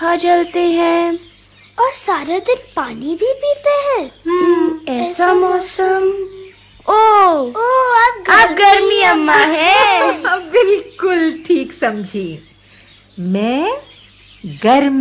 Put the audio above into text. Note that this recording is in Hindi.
खा जलते हैं और सारा दिन पानी भी पीते हैं। ऐसा मौसम। ओ अब गर्मी अम्मा है। बिल्कुल ठीक समझी। मैं गर्म